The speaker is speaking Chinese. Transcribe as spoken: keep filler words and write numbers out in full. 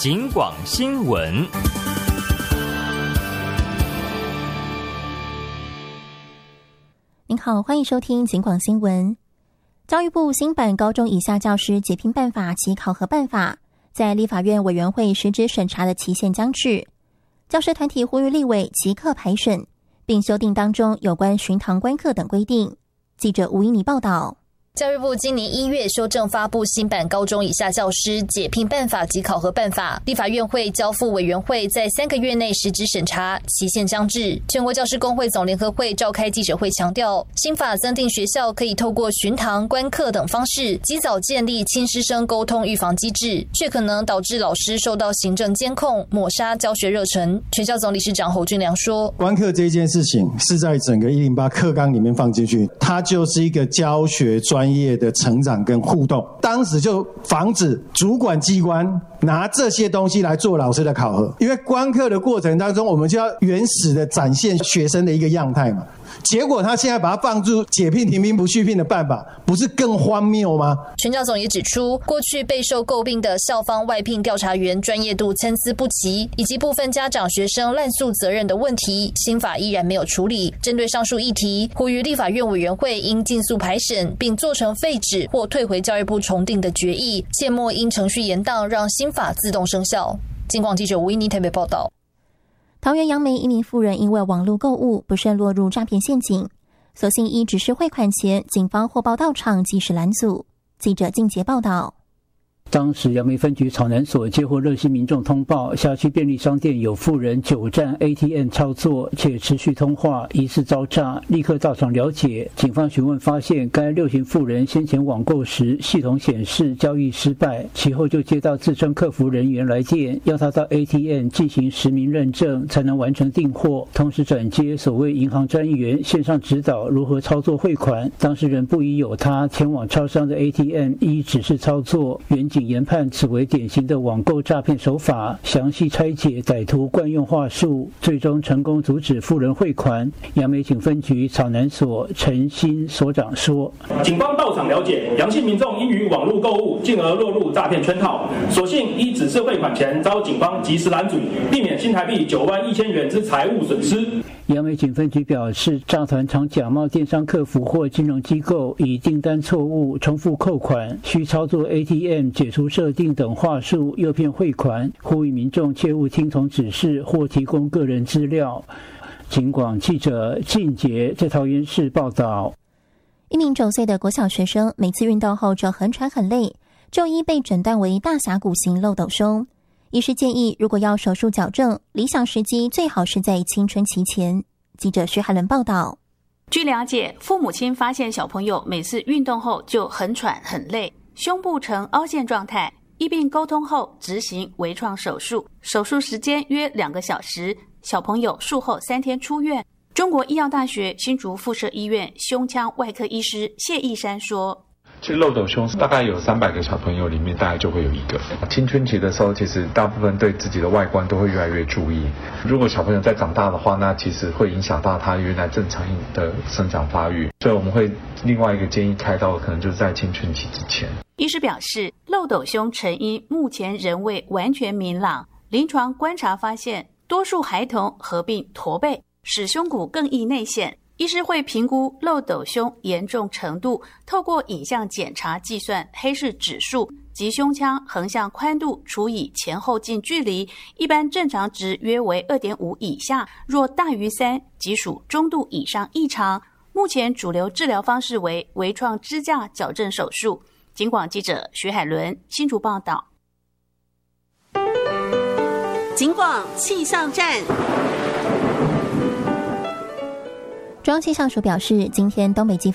警广新闻。 您好，欢迎收听警广新闻。教育部新版高中以下教师解聘办法及考核办法在立法院委员会实质审查的期限将至，教师团体呼吁立委即刻排审，并修订当中有关巡堂观课等规定。记者吴依妮报道。 教育部今年一月修正发布新版高中以下教师解聘办法及考核办法，立法院会交付委员会在三个月内实质审查，期限将至。全国教师工会总联合会召开记者会强调，新法增订学校可以透过巡堂、观课等方式，及早建立亲师生沟通预防机制，却可能导致老师受到行政监控，抹杀教学热忱。全教总理事长侯俊良说， 观课这件事情是在整个一零八课纲里面放进去，它就是一个教学专专业的成长跟互动，当时就防止主管机关拿这些东西来做老师的考核，因为观课的过程当中，我们就要原始的展现学生的一个样态嘛。结果他现在把它放入解聘、停聘、不续聘的办法，不是更荒谬吗？ 全教总也指出，过去备受诟病的校方外聘调查员专业度参差不齐，以及部分家长学生滥诉责任的问题，新法依然没有处理。针对上述议题，呼吁立法院委员会应尽速排审，并做成废止或退回教育部重定的决议，切莫因程序延宕让新法自动生效。警广记者吴依妮台北报道。 桃园杨梅一名妇人因为网络购物不慎落入诈骗陷阱，所幸依指示汇款前，警方获报到场及时拦阻。记者静杰报道。 当时杨梅分局草南所接获热心民众通报，辖区便利商店有妇人久站 A T M 操作且持续通话，疑似遭诈，立刻到场了解。警方询问发现，该六旬妇人先前网购时系统显示交易失败，其后就接到自称客服人员来电，要他到 A T M 进行实名认证才能完成订货，同时转接所谓银行专员线上指导如何操作汇款。当事人不疑有他，前往超商的 A T M 依指示操作，原警研判此为典型的网购诈骗手法，详细拆解歹徒惯用话术，最终成功阻止妇人汇款。杨梅警分局草南所陈新所长说， 警方到场了解，杨姓民众因于网络购物进而落入诈骗圈套，所幸依指示汇款前遭警方及时拦阻，避免新台币九万一千元之财物损失。 杨梅警分局表示，诈团常假冒电商客服或金融机构，以订单错误、重复扣款、需操作 A T M 解除设定等话术诱骗汇款，呼吁民众切勿听从指示或提供个人资料。警广记者靳杰在桃园市报道。 一名九岁的国小学生每次运动后就很喘很累，就医被诊断为大峡谷型漏斗胸。医师建议，如果要手术矫正，理想时机最好是在青春期前。记者徐海伦报道。 据了解，父母亲发现小朋友每次运动后就很喘很累，胸部呈凹陷状态，一并沟通后执行微创手术，手术时间约两个小时，小朋友术后三天出院。中国医药大学新竹附设医院胸腔外科医师谢义山说， 其实漏斗胸大概有三百个小朋友里面大概就会有一个。青春期的时候，其实大部分对自己的外观都会越来越注意。如果小朋友在长大的话，那其实会影响到他原来正常的生长发育，所以我们会另外一个建议开刀，可能就是在青春期之前。 医师表示，漏斗胸成因目前仍未完全明朗，临床观察发现，多数孩童合并驼背，使胸骨更易内陷。医师会评估漏斗胸严重程度，透过影像检查计算黑氏指数及胸腔横向宽度除以前后径距离，一般正常值约为 二点五 以下，若大于三即属中度以上异常。目前主流治疗方式为微创支架矫正手术。警广记者徐海伦新竹报道。 警广气象站。 中央气象署表示，今天东北季风